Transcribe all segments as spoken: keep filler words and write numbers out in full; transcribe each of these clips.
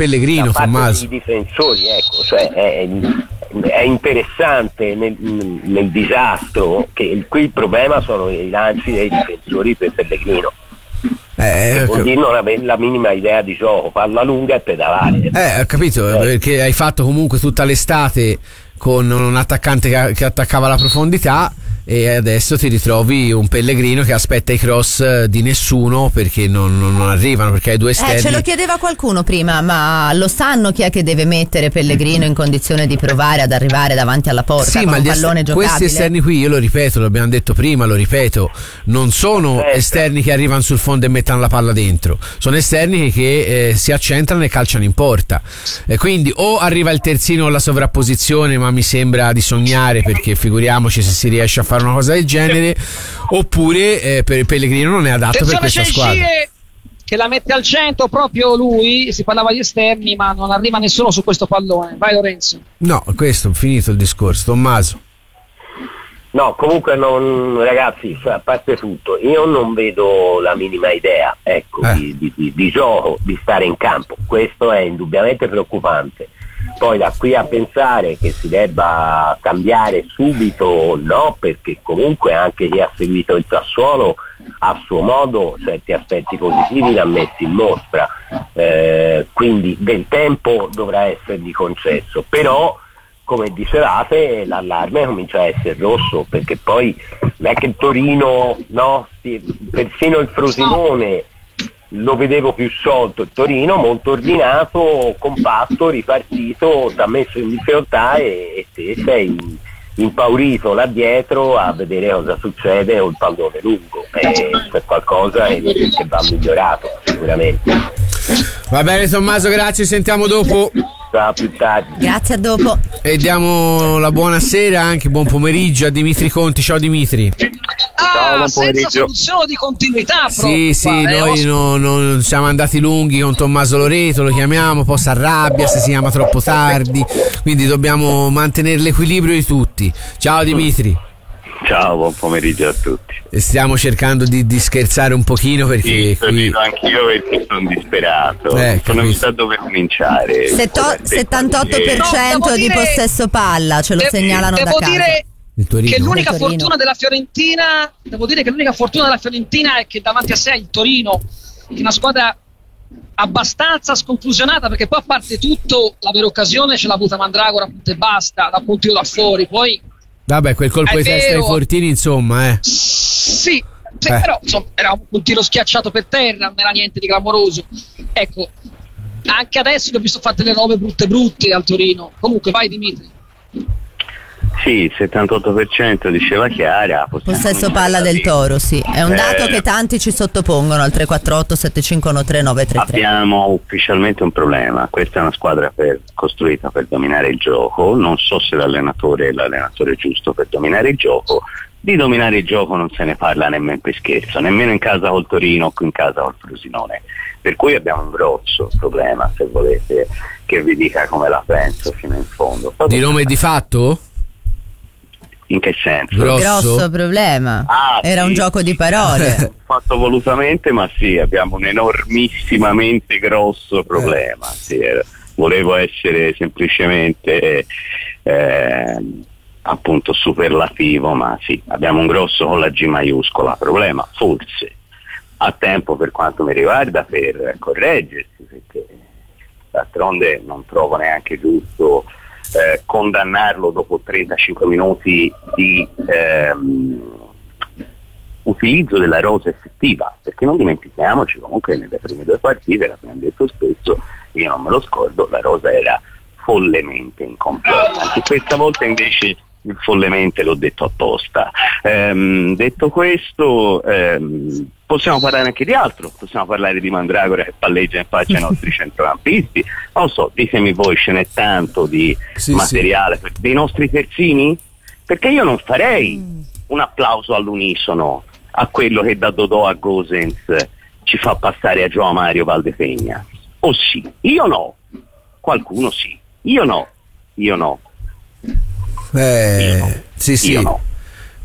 Pellegrino, da parte Tommaso. dei difensori, ecco, cioè è, è interessante nel, nel disastro che qui il problema sono i lanci dei difensori per Pellegrino. Eh, vuol dire non avere la minima idea di gioco, palla lunga e pedalare. Eh, ho capito, eh. perché hai fatto comunque tutta l'estate con un attaccante che, che attaccava la profondità e adesso ti ritrovi un Pellegrino che aspetta i cross di nessuno perché non, non, non arrivano, perché hai due esterni. Eh, ce lo chiedeva qualcuno prima, ma lo sanno chi è che deve mettere Pellegrino in condizione di provare ad arrivare davanti alla porta sì, con ma un gli pallone est- giocabile? questi esterni qui, io lo ripeto, l'abbiamo detto prima, lo ripeto, non sono Aspetta. esterni che arrivano sul fondo e mettono la palla dentro, sono esterni che eh, si accentrano e calciano in porta, e quindi o arriva il terzino con la sovrapposizione, ma mi sembra di sognare, perché figuriamoci se si riesce a fare una cosa del genere, oppure eh, per Pellegrino non è adatto per Attenzione, questa c'è squadra. Scie che la mette al centro proprio lui, si parlava di esterni ma non arriva nessuno su questo pallone. Vai Lorenzo. No, questo è finito il discorso. Tommaso. No, comunque non, ragazzi, a parte tutto, io non vedo la minima idea, ecco, Eh. di, di, di, di gioco, di stare in campo. Questo è indubbiamente preoccupante. Poi da qui a pensare che si debba cambiare subito, no, perché comunque anche chi ha seguito il Sassuolo a suo modo certi aspetti positivi l'ha messi in mostra, eh, quindi del tempo dovrà essergli concesso, però come dicevate l'allarme comincia a essere rosso, perché poi non è che il Torino, no, persino il Frosinone lo vedevo più sciolto, il Torino molto ordinato, compatto, ripartito, ti ha messo in difficoltà e, e te sei impaurito là dietro a vedere cosa succede o il pallone lungo, e c'è qualcosa che, che va migliorato sicuramente. Va bene Tommaso, grazie, sentiamo dopo. Ciao, più tardi. Grazie, a dopo. E diamo la buonasera, anche buon pomeriggio a Dimitri Conti. Ciao Dimitri. Ah, buon senza pomeriggio. soluzione di continuità Sì, proprio sì, qua, eh, noi os- no- non siamo andati lunghi con Tommaso Loreto, lo chiamiamo, poi si arrabbia se si chiama troppo tardi, quindi dobbiamo mantenere l'equilibrio di tutti. Ciao Dimitri. Ciao, buon pomeriggio a tutti. E stiamo cercando di, di scherzare un pochino perché Sì, qui... sorrido anch'io perché sono disperato. Eh, sono capisco. da dove cominciare. Setto- settantotto per cento No, devo di dire- possesso palla, ce lo de- segnalano da devo casa. dire Il Torino. che l'unica Il Torino. fortuna della Fiorentina devo dire che l'unica fortuna della Fiorentina è che davanti a sé ha il Torino, che è una squadra abbastanza sconclusionata, perché poi a parte tutto la vera occasione ce l'ha avuta Mandragora, punto e basta, da punto da fuori, poi Vabbè, quel colpo È di testa ai vero. Fortini, insomma, eh. sì, sì, Eh. però insomma era un puntino schiacciato per terra, non era niente di clamoroso. Ecco, anche adesso che ho visto fatte le robe brutte brutte al Torino. Comunque vai Dimitri. Sì, il settantotto per cento diceva Chiara. possiamo Possesso palla cominciare del da lì. Toro, sì. È un dato Eh. che tanti ci sottopongono al tre quattro otto sette cinque uno tre nove tre tre. Abbiamo ufficialmente un problema. Questa è una squadra per- costruita per dominare il gioco. Non so se l'allenatore è l'allenatore giusto per dominare il gioco. Di dominare il gioco non se ne parla nemmeno per scherzo, nemmeno in casa col Torino o in casa col Frosinone. Per cui abbiamo un grosso problema, se volete che vi dica come la penso fino in fondo. Di nome e di fatto? In che senso? Grosso? Grosso problema. Ah, Era sì. un gioco di parole. Fatto volutamente, ma sì, abbiamo un enormissimamente grosso problema. Sì, era- volevo essere semplicemente eh, appunto superlativo, ma sì, abbiamo un grosso con la G maiuscola problema, forse a tempo per quanto mi riguarda per correggersi, perché d'altronde non trovo neanche giusto eh, condannarlo dopo trentacinque minuti di ehm, utilizzo della rosa effettiva, perché non dimentichiamoci comunque nelle prime due partite, l'abbiamo detto spesso, io non me lo scordo, la rosa era follemente incompleta, anche questa volta invece il follemente l'ho detto apposta. Ehm, detto questo, ehm, possiamo parlare anche di altro, possiamo parlare di Mandragora che palleggia in faccia ai nostri centrocampisti, non so, ditemi voi, ce n'è tanto di Sì, materiale per- dei nostri terzini? Perché io non farei un applauso all'unisono a quello che da Dodò a Gosens ci fa passare a João Mario Valdefegna. O sì, io no, qualcuno sì, io no, io no. Eh, Io no. sì, sì. Io no.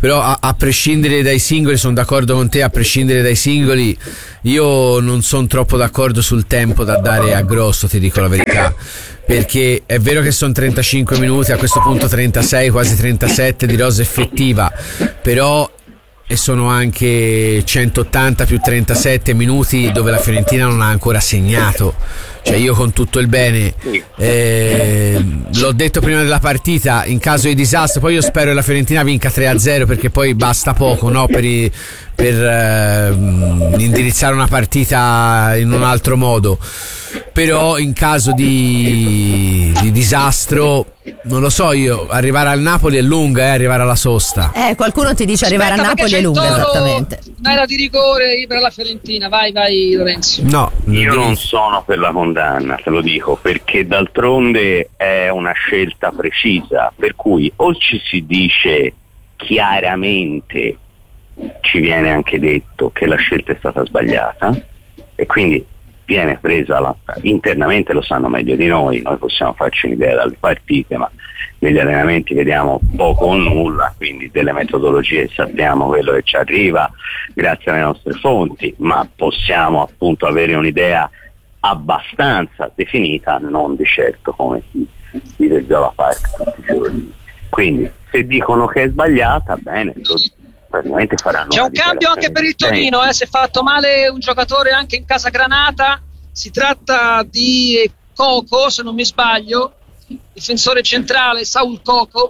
però a, a prescindere dai singoli, sono d'accordo con te, a prescindere dai singoli io non sono troppo d'accordo sul tempo da dare a Grosso, ti dico la verità, perché è vero che sono trentacinque minuti, a questo punto trentasei, quasi trentasette di rosa effettiva, però e sono anche centottanta più trentasette minuti dove la Fiorentina non ha ancora segnato. Cioè, io con tutto il bene, eh, l'ho detto prima della partita, in caso di disastro, poi io spero che la Fiorentina vinca tre a zero, perché poi basta poco, no, per, i, per eh, indirizzare una partita in un altro modo. Però in caso di, di disastro, non lo so, io arrivare al Napoli è lunga, eh, arrivare alla sosta. Eh, qualcuno ti dice arrivare Aspetta, a Napoli è lunga, Toro, esattamente. non era di rigore per la Fiorentina, vai vai Lorenzo. No, Io non sono per la condanna, te lo dico, perché d'altronde è una scelta precisa, per cui o ci si dice chiaramente, ci viene anche detto che la scelta è stata sbagliata e quindi viene presa la, internamente lo sanno meglio di noi, noi possiamo farci un'idea dalle partite, ma negli allenamenti vediamo poco o nulla, quindi delle metodologie sappiamo quello che ci arriva grazie alle nostre fonti, ma possiamo appunto avere un'idea abbastanza definita, non di certo come si dice già la parte tutti i giorni. Quindi se dicono che è sbagliata, bene, praticamente faranno. C'è un cambio anche per il Torino, eh, si è fatto male un giocatore anche in casa Granata, si tratta di Coco, se non mi sbaglio, difensore centrale Saul Coco,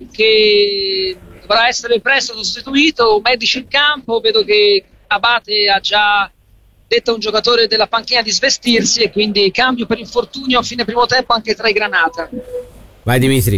che dovrà essere presto sostituito, medici in campo, vedo che Abate ha già detto a un giocatore della panchina di svestirsi e quindi cambio per infortunio a fine primo tempo anche tra i Granata. Vai Dimitri.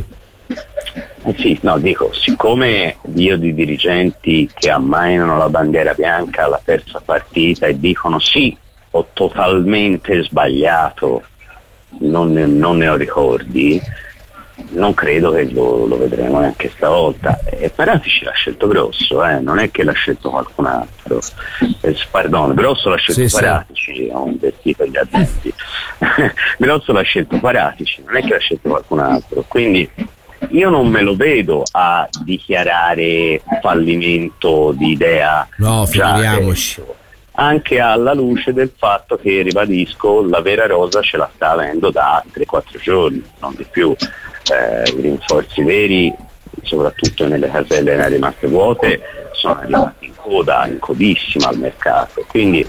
Eh sì, no, dico, siccome io di dirigenti che ammainano la bandiera bianca alla terza partita e dicono sì, ho totalmente sbagliato, non ne, non ne ho ricordi, non credo che lo, lo vedremo neanche stavolta. E Paratici l'ha scelto Grosso, eh, non è che l'ha scelto qualcun altro. Eh, pardon, Grosso l'ha scelto sì, Paratici, sì. Ho invertito gli addetti. Grosso l'ha scelto Paratici, non è che l'ha scelto qualcun altro. Quindi io non me lo vedo a dichiarare fallimento di idea. No, figuriamoci. Anche alla luce del fatto che, ribadisco, la vera rosa ce la sta avendo da tre quattro giorni, non di più. Eh, I rinforzi veri, soprattutto nelle caselle rimaste vuote, sono arrivati in coda, in codissima al mercato. Quindi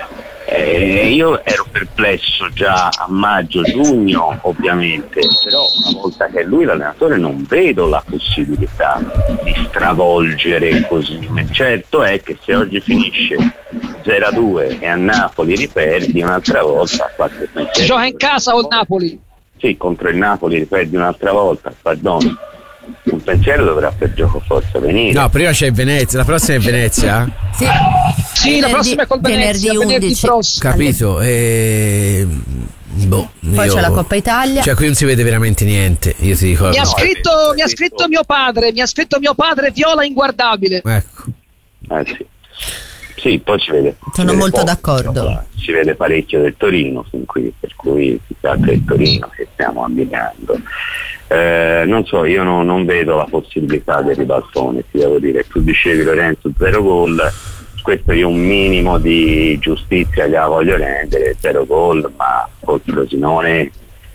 eh, io ero perplesso già a maggio, giugno ovviamente, però una volta che è lui l'allenatore non vedo la possibilità di stravolgere così. Certo è che se oggi finisce zero a due e a Napoli riperdi un'altra volta, qualche pensiero. Si gioca in casa o il Napoli? Sì, contro il Napoli riperdi un'altra volta, pardon. Un pensiero dovrà per gioco forza venire. No, prima c'è Venezia, la prossima è Venezia? Sì, sì venerdì, la prossima è col Venezia, venerdì, venerdì prossimo. Capito? E... Boh, poi io... c'è la Coppa Italia. Cioè qui non si vede veramente niente, io ti dico. Mi ha no, scritto, mi ha scritto mio padre, mi ha scritto mio padre Viola inguardabile. Ecco. Eh sì. Sì, poi si vede. Sono si vede molto poco, d'accordo. No? Si vede parecchio del Torino, fin qui, per cui si sa che è il Torino che stiamo abbinando. Eh, non so, io no, non vedo la possibilità del ribaltone, ti devo dire. Tu dicevi Lorenzo zero gol, questo io un minimo di giustizia gliela voglio rendere, zero gol, ma col Frosinone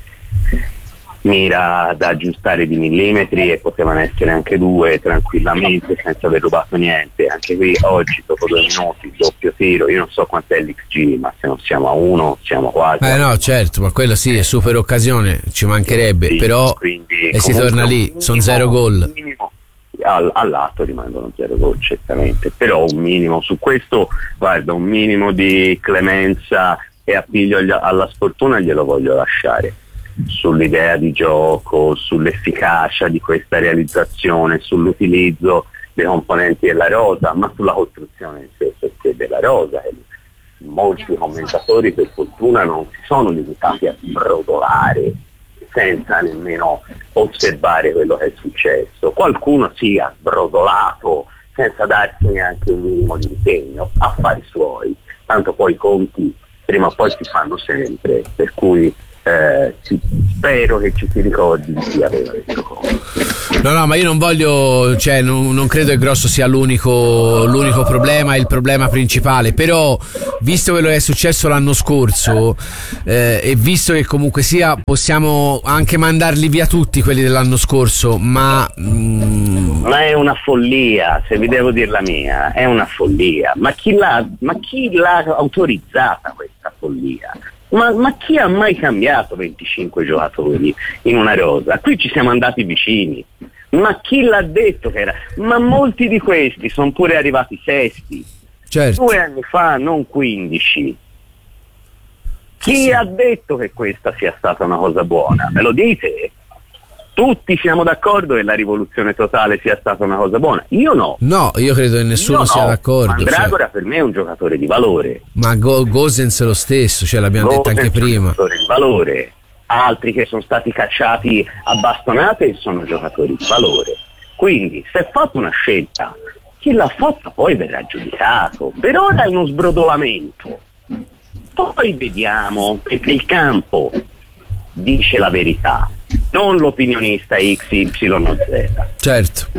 mira ad aggiustare di millimetri e potevano essere anche due tranquillamente senza aver rubato niente. Anche qui oggi dopo due minuti doppio tiro, io non so quant'è l'X G, ma se non siamo a uno siamo quasi. Eh no, certo, ma quello sì è super occasione, ci mancherebbe, sì, però quindi, e si torna lì, minimo, sono zero gol. All, all'atto rimangono zero gol certamente, però un minimo su questo, guarda, un minimo di clemenza e appiglio alla sfortuna glielo voglio lasciare, sull'idea di gioco, sull'efficacia di questa realizzazione, sull'utilizzo dei componenti della rosa, ma sulla costruzione in sé perché della rosa. Molti commentatori per fortuna non si sono limitati a brodolare senza nemmeno osservare quello che è successo. Qualcuno si ha brodolato senza darsi neanche un minimo di impegno, affari suoi, tanto poi i conti prima o poi si fanno sempre, per cui Eh, sì, spero che ci si ricordi di chi aveva detto cosa. No, no, ma io non voglio, cioè non, non credo che Grosso sia l'unico, l'unico problema, il problema principale, però visto quello che è successo l'anno scorso eh, e visto che comunque sia possiamo anche mandarli via tutti quelli dell'anno scorso, ma mm... ma è una follia, se vi devo dire la mia, è una follia, ma chi l'ha, ma chi l'ha autorizzata questa follia? Ma, ma chi ha mai cambiato venticinque giocatori in una rosa? Qui ci siamo andati vicini, ma chi l'ha detto che era? Ma molti di questi sono pure arrivati sesti, certo. Due anni fa, non quindici. Chi sì. ha detto che questa sia stata una cosa buona? Me lo dite? Tutti siamo d'accordo che la rivoluzione totale sia stata una cosa buona? Io no. No, io credo che nessuno io sia no. d'accordo. Mandragora cioè. per me è un giocatore di valore. Ma Go- Gosens lo stesso, cioè l'abbiamo Gosens detto anche prima. È un giocatore di valore. Altri che sono stati cacciati a bastonate sono giocatori di valore. Quindi se è fatta una scelta, chi l'ha fatta poi verrà giudicato. Per ora è uno sbrodolamento. Poi vediamo, perché il campo dice la verità, non l'opinionista X Y Z. Certo.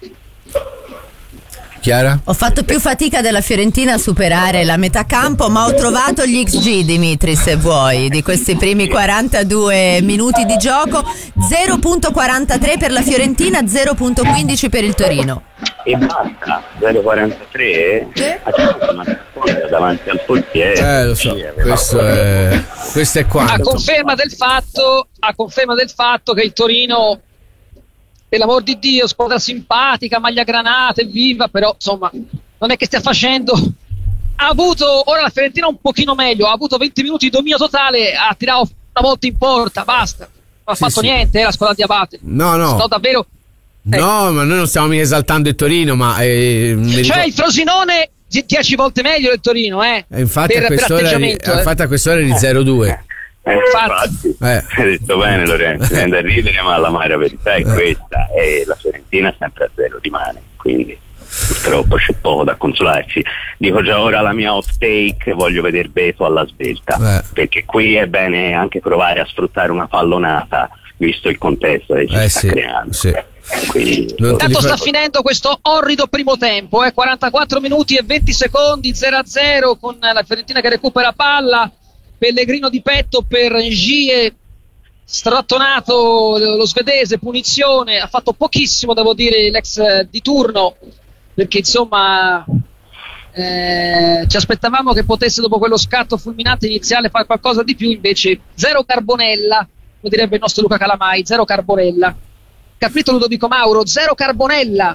Chiara? Ho fatto più fatica della Fiorentina a superare la metà campo, ma ho trovato gli X G, Dimitri, se vuoi, di questi primi quarantadue minuti di gioco. zero virgola quarantatré per la Fiorentina, zero virgola quindici per il Torino. E basta, zero virgola quarantatré? Sì. Davanti al portiere. Eh, lo so, questo è, questo è quanto. A conferma del fatto, a conferma del fatto che il Torino, per l'amor di Dio, squadra simpatica, maglia granata, viva, però insomma non è che stia facendo. Ha avuto, ora la Fiorentina un pochino meglio, ha avuto venti minuti di dominio totale, ha tirato una volta in porta, basta, non ha sì, fatto sì. niente, eh, la squadra di Abate. No, no. Sto davvero. Eh. No, ma noi non stiamo mica esaltando il Torino, ma eh, mi Cioè ricordo- il Frosinone dieci volte meglio del Torino, eh. eh, infatti, per, a per quest'ora eri, atteggiamento, eh. infatti a quest'ora eri zero due. Eh, infatti, Eh. hai detto bene Lorenzo, viene da ridere, ma la mera verità è questa, e la Fiorentina sempre a zero rimane, quindi purtroppo c'è poco da consolarci. Dico già ora la mia hot take, voglio vedere Beto alla svelta, Eh. perché qui è bene anche provare a sfruttare una pallonata, visto il contesto che si Eh, sta sì, creando. sì. Quindi, Non te li Intanto fa- sta finendo questo orrido primo tempo, eh, quarantaquattro minuti e venti secondi, zero a zero, con la Fiorentina che recupera palla, Pellegrino di petto per Gie, strattonato lo svedese, punizione, ha fatto pochissimo, devo dire, l'ex di turno, perché insomma eh, ci aspettavamo che potesse, dopo quello scatto fulminante iniziale, fare qualcosa di più, invece zero Carbonella, lo direbbe il nostro Luca Calamai, zero Carbonella. Capito Ludovico Mauro, zero Carbonella.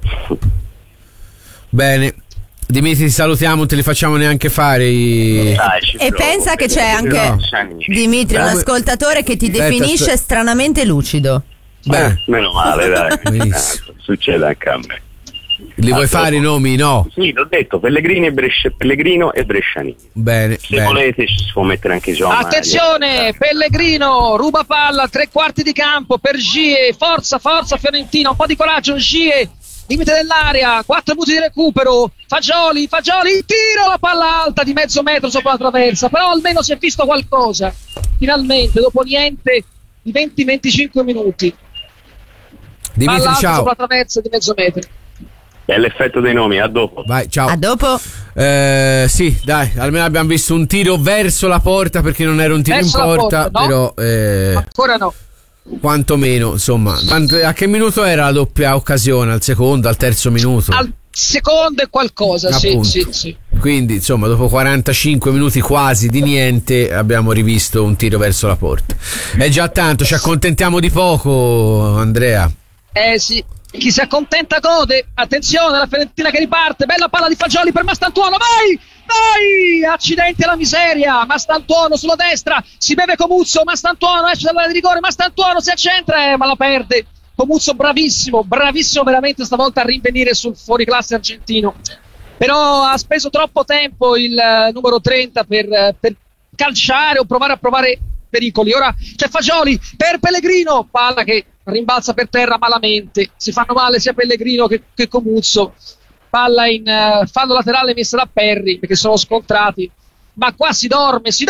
Bene. Dimitri, ti salutiamo, non te li facciamo neanche fare i... dai, ci E provo, pensa che perché c'è anche no. Dimitri, un Beh, ascoltatore che ti aspetta, definisce aspetta. stranamente lucido. Beh, Eh, meno male, dai. Benissimo. Eh, succede anche a me. li vuoi Ah, fare i dopo. nomi? No. Sì, l'ho detto, Pellegrini e Brescia, Pellegrino e Brescianini. Bene, Se bene. volete ci si può mettere anche Gio Mario. Attenzione, Pellegrino ruba palla, tre quarti di campo per Gie, forza, forza Fiorentina, un po' di coraggio Gie, limite dell'area, quattro minuti di recupero, Fagioli, Fagioli, il tiro, la palla alta di mezzo metro sopra la traversa, però almeno si è visto qualcosa, finalmente, dopo niente di venti venticinque minuti. Dimitri, Palla alta ciao. sopra la traversa di mezzo metro. È l'effetto dei nomi, a dopo. Vai, ciao. A dopo. Eh, sì, dai, almeno abbiamo visto un tiro verso la porta, perché non era un tiro Verso in la porta, porta, no? però eh, Ancora no. quantomeno, insomma. Tanto- a che minuto era la doppia occasione? Al secondo, al terzo minuto? Al secondo è qualcosa, sì, Appunto. sì, sì. Quindi, insomma, dopo quarantacinque minuti quasi di niente, abbiamo rivisto un tiro verso la porta. È già tanto, ci accontentiamo di poco, Andrea. Eh sì, chi si accontenta gode. Attenzione, la Fiorentina che riparte, bella palla di Fagioli per Mastantuono, vai! Vai! Accidenti alla miseria, Mastantuono sulla destra, si beve Comuzzo, Mastantuono esce dall'area di rigore, Mastantuono si accentra, eh, ma la perde. Comuzzo bravissimo, bravissimo veramente stavolta a rinvenire sul fuoriclasse argentino. Però ha speso troppo tempo il uh, numero trenta per, uh, per calciare o provare a provare pericoli. Ora c'è Fagioli per Pellegrino, palla che rimbalza per terra malamente, si fanno male sia Pellegrino che, che Comuzzo, palla in uh, fallo laterale messa da Perri perché sono scontrati, ma qua si dorme, si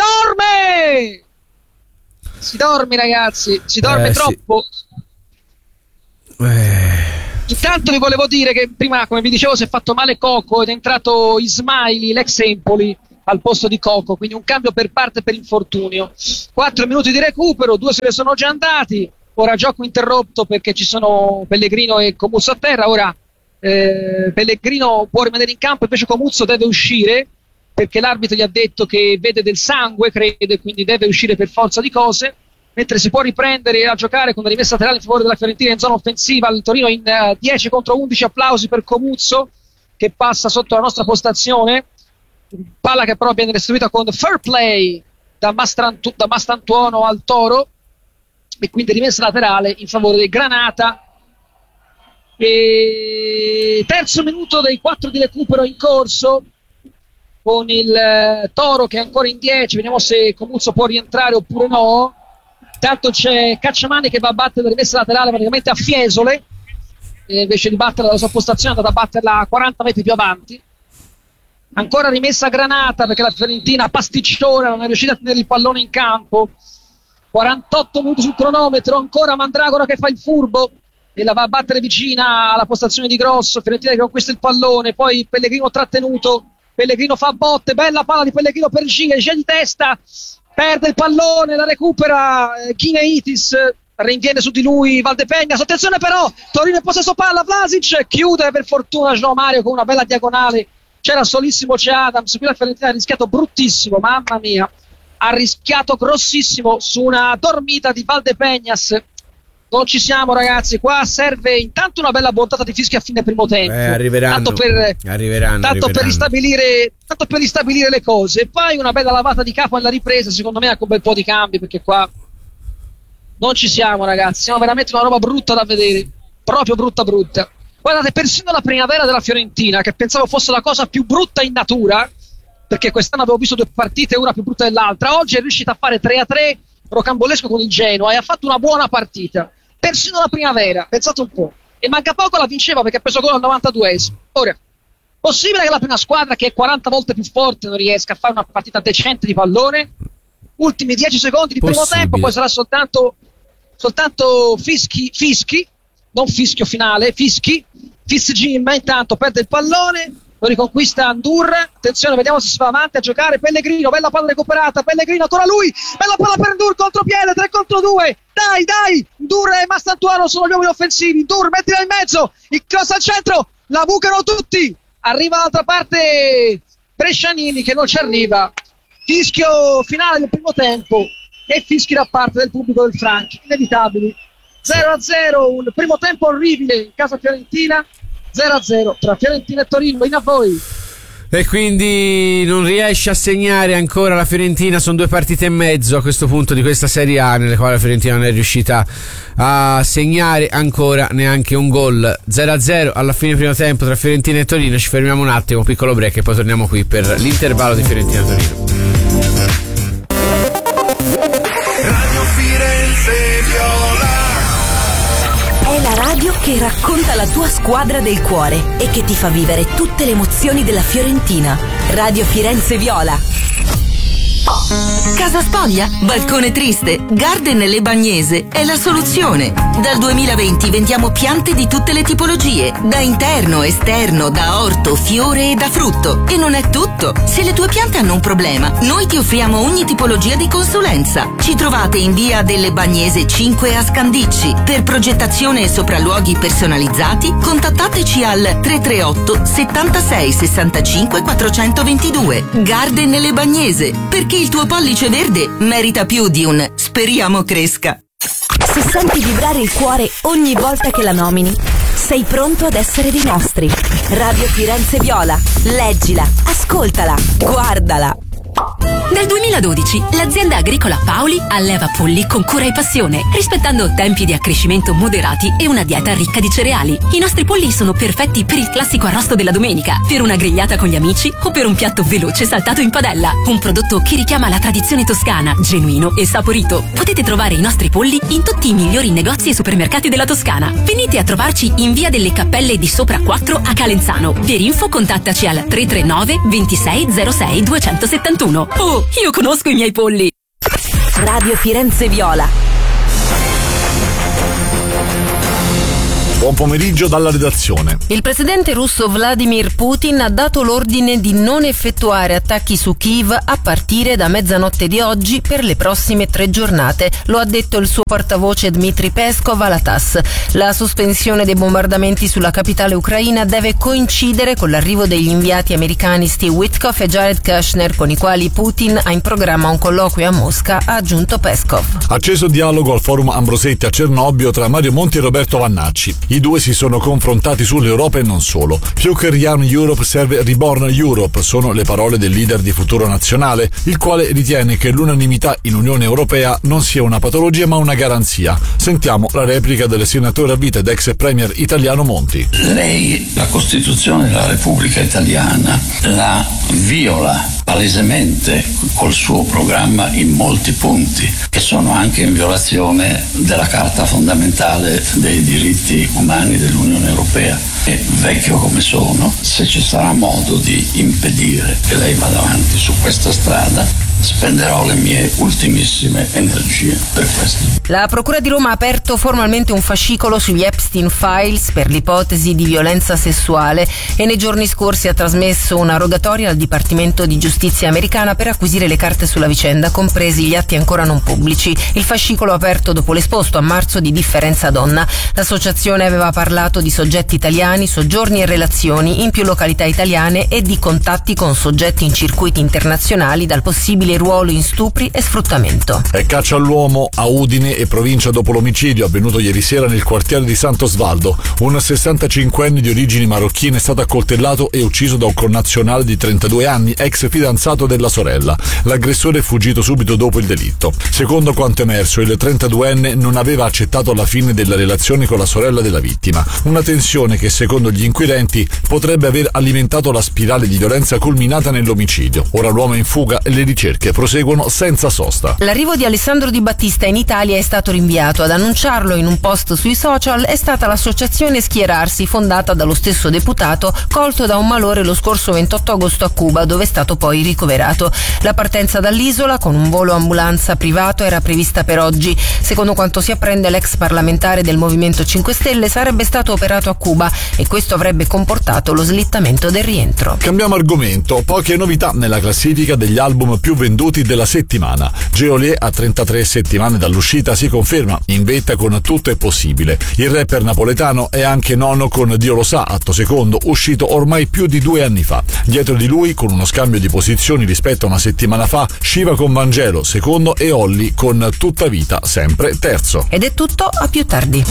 dorme si dorme ragazzi, si dorme Eh, troppo. Eh. Intanto vi volevo dire che prima, come vi dicevo, si è fatto male Coco ed è entrato Ismaili, l'ex Empoli, al posto di Coco, quindi un cambio per parte per infortunio. Quattro minuti di recupero, due se ne sono già andati, ora gioco interrotto perché ci sono Pellegrino e Comuzzo a terra. Ora eh, Pellegrino può rimanere in campo, invece Comuzzo deve uscire perché l'arbitro gli ha detto che vede del sangue, crede, quindi deve uscire per forza di cose, mentre si può riprendere a giocare con una rimessa laterale in favore della Fiorentina in zona offensiva. Il Torino in uh, dieci contro undici, applausi per Comuzzo che passa sotto la nostra postazione, palla che però viene restituita con fair play da, Mastrantu- da Mastantuono al Toro, e quindi rimessa laterale in favore del Granata. E terzo minuto dei quattro di recupero in corso, con il uh, Toro che è ancora in dieci, vediamo se Comuzzo può rientrare oppure no. Intanto c'è Cacciamani che va a battere la rimessa laterale praticamente a Fiesole, e invece di batterla dalla sua postazione è andata a batterla a quaranta metri più avanti. Ancora rimessa a Granata perché la Fiorentina pasticciona, non è riuscita a tenere il pallone in campo. quarantotto minuti sul cronometro, ancora Mandragora che fa il furbo e la va a battere vicina alla postazione di Grosso. Fiorentina che conquista il pallone, poi Pellegrino trattenuto, Pellegrino fa botte, bella palla di Pellegrino per Giga, Giga di testa, perde il pallone, la recupera eh, Gineitis, rinviene su di lui Valdepegnas. Attenzione però, Torino in possesso palla, Vlasic chiude per fortuna João Mario con una bella diagonale, c'era solissimo, c'è Adams, qui la Fiorentina ha rischiato bruttissimo, mamma mia, ha rischiato grossissimo su una dormita di Valdepegnas. Non ci siamo ragazzi, qua serve intanto una bella bontata di fischi a fine primo tempo, eh, arriveranno, tanto, per, arriveranno, tanto, arriveranno. Per ristabilire, tanto per ristabilire le cose, e poi una bella lavata di capo alla ripresa, secondo me anche un bel po' di cambi, perché qua non ci siamo ragazzi, siamo veramente una roba brutta da vedere, proprio brutta brutta. Guardate, persino la primavera della Fiorentina, che pensavo fosse la cosa più brutta in natura, perché quest'anno avevo visto due partite, una più brutta dell'altra, oggi è riuscita a fare tre a tre rocambolesco con il Genoa e ha fatto una buona partita. Persino la primavera, pensate un po', e manca poco la vinceva perché ha preso gol al novantaduesimo. Ora, possibile che la prima squadra, che è quaranta volte più forte, non riesca a fare una partita decente di pallone? Ultimi dieci secondi di Possibile. primo tempo, poi sarà soltanto soltanto fischi, fischi non fischio finale, fischi Fitzgim intanto perde il pallone, lo riconquista Ndur. Attenzione, vediamo se si va avanti a giocare Pellegrino, bella palla recuperata, Pellegrino ancora lui, bella palla per Ndur, contropiede, tre contro due, dai dai, Ndur e Mastantuono sono gli uomini offensivi, Ndur mettila in mezzo, il cross al centro, la bucano tutti, arriva dall'altra parte Brescianini che non ci arriva. Fischio finale del primo tempo e fischi da parte del pubblico del Franchi, inevitabili. Zero a zero, un primo tempo orribile in casa Fiorentina, zero a zero tra Fiorentina e Torino. In a voi. E quindi non riesce a segnare ancora la Fiorentina, sono due partite e mezzo a questo punto di questa Serie A nelle quali la Fiorentina non è riuscita a segnare ancora neanche un gol. Zero a zero alla fine primo tempo tra Fiorentina e Torino. Ci fermiamo un attimo, piccolo break, e poi torniamo qui per l'intervallo di Fiorentina-Torino. Radio Firenze Viola. È la radio che racconta la tua squadra del cuore e che ti fa vivere tutte le emozioni della Fiorentina. Radio Firenze Viola. Casa spoglia? Balcone triste? Garden Le Bagnese è la soluzione. Dal duemilaventi vendiamo piante di tutte le tipologie, da interno, esterno, da orto, fiore e da frutto. E non è tutto. Se le tue piante hanno un problema, noi ti offriamo ogni tipologia di consulenza. Ci trovate in via delle Bagnese cinque a Scandicci. Per progettazione e sopralluoghi personalizzati, contattateci al tre tre otto settantasei sessantacinque quattrocentoventidue. Garden Le Bagnese, perché il tuo pollice verde merita più di un speriamo cresca. Se senti vibrare il cuore ogni volta che la nomini, sei pronto ad essere dei nostri. Radio Firenze Viola. Leggila, ascoltala, guardala. Nel duemiladodici l'azienda agricola Paoli alleva polli con cura e passione, rispettando tempi di accrescimento moderati e una dieta ricca di cereali. I nostri polli sono perfetti per il classico arrosto della domenica, per una grigliata con gli amici o per un piatto veloce saltato in padella. Un prodotto che richiama la tradizione toscana, genuino e saporito. Potete trovare i nostri polli in tutti i migliori negozi e supermercati della Toscana. Venite a trovarci in via delle Cappelle di Sopra quattro a Calenzano. Per info contattaci al tre tre nove ventisei zero sei duecentosettantuno. Oh, io conosco i miei polli. Radio Firenze Viola. Buon pomeriggio dalla redazione. Il presidente russo Vladimir Putin ha dato l'ordine di non effettuare attacchi su Kiev a partire da mezzanotte di oggi per le prossime tre giornate. Lo ha detto il suo portavoce Dmitry Peskov alla T A S S. La sospensione dei bombardamenti sulla capitale ucraina deve coincidere con l'arrivo degli inviati americani Steve Witkoff e Jared Kushner, con i quali Putin ha in programma un colloquio a Mosca, ha aggiunto Peskov. Acceso dialogo al forum Ambrosetti a Cernobbio tra Mario Monti e Roberto Vannacci. I due si sono confrontati sull'Europa e non solo. Più che Young Europe serve Reborn Europe, sono le parole del leader di Futuro Nazionale, il quale ritiene che l'unanimità in Unione Europea non sia una patologia ma una garanzia. Sentiamo la replica del senatore a vita ed ex premier italiano Monti. Lei la Costituzione della Repubblica Italiana la viola palesemente col suo programma in molti punti, che sono anche in violazione della Carta fondamentale dei diritti umani dell'Unione Europea. E vecchio come sono, se ci sarà modo di impedire che lei vada avanti su questa strada, spenderò le mie ultimissime energie per questo. La Procura di Roma ha aperto formalmente un fascicolo sugli Epstein Files per l'ipotesi di violenza sessuale e nei giorni scorsi ha trasmesso una rogatoria al Dipartimento di Giustizia americana per acquisire le carte sulla vicenda, compresi gli atti ancora non pubblici. Il fascicolo aperto dopo l'esposto a marzo di Differenza Donna. L'associazione aveva parlato di soggetti italiani, soggiorni e relazioni in più località italiane e di contatti con soggetti in circuiti internazionali dal possibile ruolo in stupri e sfruttamento. È caccia all'uomo a Udine e provincia dopo l'omicidio avvenuto ieri sera nel quartiere di Sant'Osvaldo. Un sessantacinquenne di origini marocchine è stato accoltellato e ucciso da un connazionale di trentadue anni, ex fidanzato della sorella. L'aggressore è fuggito subito dopo il delitto. Secondo quanto emerso, il trentaduenne non aveva accettato la fine della relazione con la sorella della vittima. Una tensione che, secondo gli inquirenti, potrebbe aver alimentato la spirale di violenza culminata nell'omicidio. Ora l'uomo è in fuga e le ricerche che proseguono senza sosta. L'arrivo di Alessandro Di Battista in Italia è stato rinviato. Ad annunciarlo in un post sui social è stata l'associazione Schierarsi, fondata dallo stesso deputato, colto da un malore lo scorso ventotto agosto a Cuba, dove è stato poi ricoverato. La partenza dall'isola con un volo ambulanza privato era prevista per oggi. Secondo quanto si apprende, l'ex parlamentare del Movimento cinque Stelle sarebbe stato operato a Cuba e questo avrebbe comportato lo slittamento del rientro. Cambiamo argomento. Poche novità nella classifica degli album più venduti della settimana. Geolier, a trentatré settimane dall'uscita, si conferma in vetta con Tutto è possibile. Il rapper napoletano è anche nono con Dio lo sa, atto secondo, uscito ormai più di due anni fa. Dietro di lui, con uno scambio di posizioni rispetto a una settimana fa, Shiva con Vangelo secondo e Olli con Tutta vita sempre terzo. Ed è tutto, a più tardi.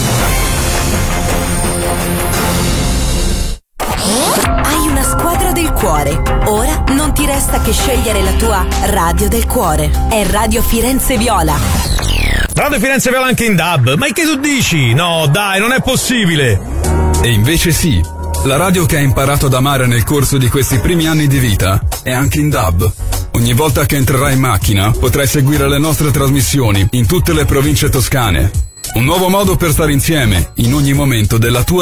Hai una squadra del cuore. Ora non ti resta che scegliere la tua radio del cuore. È Radio Firenze Viola. Radio Firenze Viola anche in D A B. Ma che tu dici? No, dai, non è possibile. E invece sì. La radio che hai imparato ad amare nel corso di questi primi anni di vita è anche in D A B. Ogni volta che entrerai in macchina potrai seguire le nostre trasmissioni in tutte le province toscane. Un nuovo modo per stare insieme in ogni momento della tua